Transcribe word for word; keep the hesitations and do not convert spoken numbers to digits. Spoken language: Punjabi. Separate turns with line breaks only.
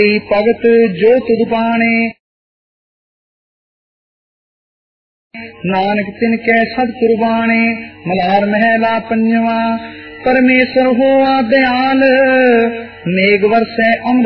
ਭਗਤ ਜੋ ਤੁਧ ਪਾਣੇ, ਨਾਨਕ ਤਿਨ ਕੈ ਸਦ ਕੁਰਬਾਣੇ। ਮਲਾਰ ਮਹਿਲਾ ਪੰਜਵਾ। ਪਰਮੇਸ਼ਰ ਹੋਆ ਦਿਆਲ, ਮੇਘ ਵਰਸੈ ਅੰਮ੍ਰਿਤ